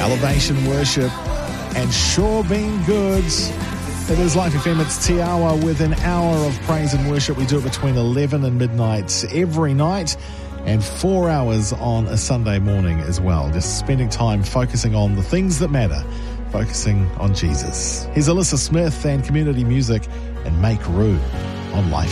Elevation Worship, and Sure Been Good. It is Life FM, it's Te Awa with an hour of praise and worship. We do it between 11 and midnight every night, and 4 hours on a Sunday morning as well. Just spending time focusing on the things that matter, focusing on Jesus. Here's Alyssa Smith and community music and Make Room on Life